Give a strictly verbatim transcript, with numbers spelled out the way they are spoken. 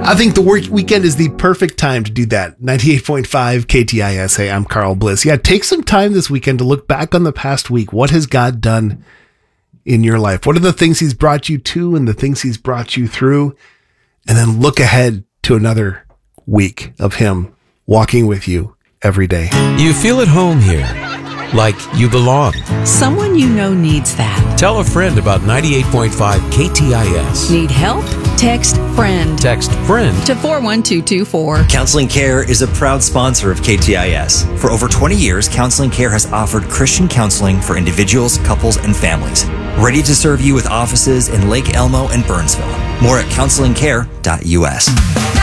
I think the work weekend is the perfect time to do that. ninety-eight point five K T I S. Hey, I'm Carl Bliss. Yeah, take some time this weekend to look back on the past week. What has God done in your life? What are the things he's brought you to and the things he's brought you through? And then look ahead to another week of him walking with you every day. You feel at home here, like you belong. Someone you know needs that. Tell a friend about ninety-eight point five K T I S. Need help? Text FRIEND. Text FRIEND to four one two two four. Counseling Care is a proud sponsor of K T I S. For over twenty years, Counseling Care has offered Christian counseling for individuals, couples, and families. Ready to serve you with offices in Lake Elmo and Burnsville. More at counseling care dot U S.